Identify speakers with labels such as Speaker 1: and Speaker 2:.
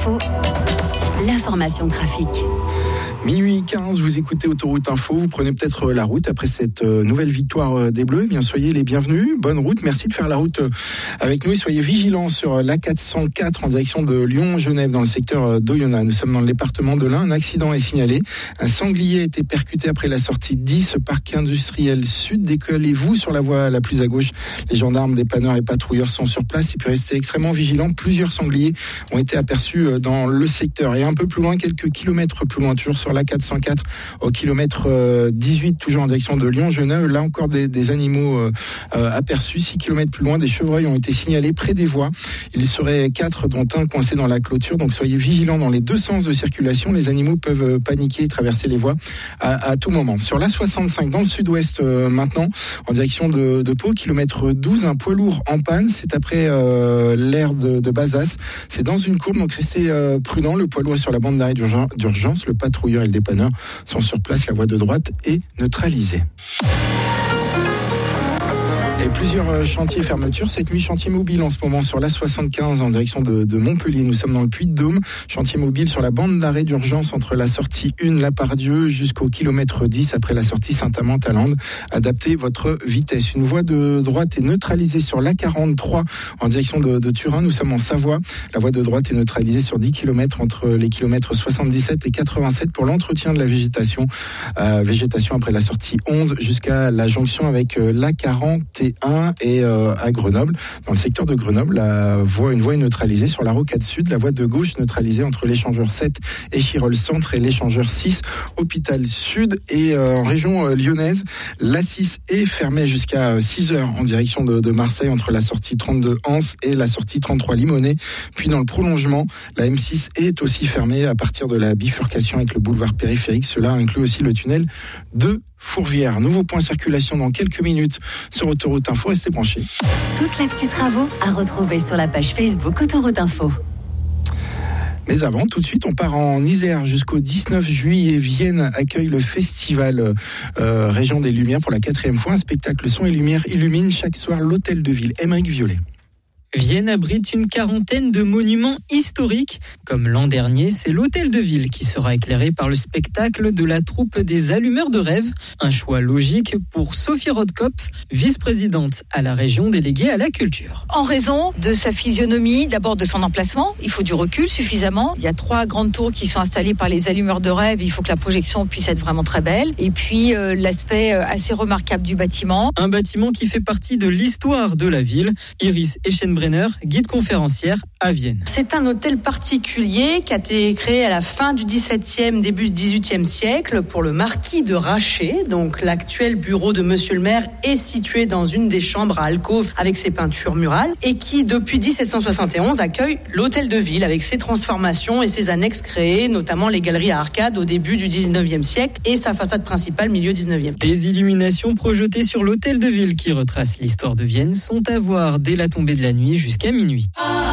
Speaker 1: Info, l'information trafic.
Speaker 2: Minuit 15, vous écoutez Autoroute Info, vous prenez peut-être la route après cette nouvelle victoire des Bleus. Eh bien, soyez les bienvenus, bonne route, merci de faire la route avec nous et soyez vigilants sur l'A404 en direction de Lyon-Genève dans le secteur d'Oyonnax. Nous sommes dans le département de l'Ain, un accident est signalé. Un sanglier a été percuté après la sortie de 10, parc industriel sud. Décollez-vous sur la voie la plus à gauche. Les gendarmes, dépanneurs et patrouilleurs sont sur place et puis restez extrêmement vigilants. Plusieurs sangliers ont été aperçus dans le secteur et un peu plus loin, quelques kilomètres plus loin, toujours sur la 404 au kilomètre 18, toujours en direction de Lyon-Genève. Là encore des animaux aperçus. 6 kilomètres plus loin, des chevreuils ont été signalés près des voies. Il serait 4, dont un coincé dans la clôture. Donc soyez vigilants dans les deux sens de circulation. Les animaux peuvent paniquer et traverser les voies à tout moment. Sur la 65, dans le sud-ouest maintenant, en direction de Pau, kilomètre 12, un poids lourd en panne. C'est après l'aire de Bazas. C'est dans une courbe, donc restez prudents. Le poids lourd est sur la bande d'arrêt d'urgence. Le patrouilleur et le dépanneur sont sur place. La voie de droite est neutralisée. Et plusieurs chantiers fermetures cette nuit, chantier mobile en ce moment sur la 75 en direction de Montpellier. Nous sommes dans le Puy-de-Dôme, chantier mobile sur la bande d'arrêt d'urgence entre la sortie 1 La Pardieu jusqu'au kilomètre 10 après la sortie Saint-Amand-Talande. Adaptez votre vitesse. Une voie de droite est neutralisée sur l'A43 en direction de Turin. Nous sommes en Savoie. La voie de droite est neutralisée sur 10 km entre les kilomètres 77 et 87 pour l'entretien de la végétation. Végétation après la sortie 11 jusqu'à la jonction avec l'A41 et à Grenoble. Dans le secteur de Grenoble, une voie est neutralisée sur la rocade sud, la voie de gauche neutralisée entre l'échangeur 7 et Chirol Centre et l'échangeur 6, Hôpital Sud. Et en région lyonnaise, la 6 est fermée jusqu'à 6h en direction de Marseille entre la sortie 32 Anse et la sortie 33 Limonest. Puis dans le prolongement, la M6 est aussi fermée à partir de la bifurcation avec le boulevard périphérique. Cela inclut aussi le tunnel de Fourvière. Nouveau point circulation dans quelques minutes sur Autoroute Info. Restez branchés.
Speaker 1: Toute l'actu travaux à retrouver sur la page Facebook Autoroute Info.
Speaker 2: Mais avant, tout de suite, on part en Isère jusqu'au 19 juillet. Vienne accueille le festival Région des Lumières pour la 4e fois. Un spectacle son et lumière illumine chaque soir l'hôtel de ville. Aymeric Violet.
Speaker 3: Vienne abrite une quarantaine de monuments historiques. Comme l'an dernier, c'est l'hôtel de ville qui sera éclairé par le spectacle de la troupe des Allumeurs de rêve. Un choix logique pour Sophie Rothkopf, vice-présidente à la région déléguée à la culture.
Speaker 4: En raison de sa physionomie, d'abord de son emplacement, il faut du recul suffisamment. Il y a 3 grandes tours qui sont installées par les Allumeurs de rêve. Il faut que la projection puisse être vraiment très belle. Et puis l'aspect assez remarquable du bâtiment.
Speaker 3: Un bâtiment qui fait partie de l'histoire de la ville. Iris Eschenbrenner, guide conférencière à Vienne.
Speaker 5: C'est un hôtel particulier qui a été créé à la fin du XVIIe, début du XVIIIe siècle pour le marquis de Racher. Donc l'actuel bureau de Monsieur le maire est situé dans une des chambres à alcôve avec ses peintures murales et qui depuis 1771 accueille l'hôtel de ville avec ses transformations et ses annexes créées, notamment les galeries à arcades au début du XIXe siècle et sa façade principale milieu XIXe.
Speaker 3: Des illuminations projetées sur l'hôtel de ville qui retracent l'histoire de Vienne sont à voir dès la tombée de la nuit jusqu'à minuit.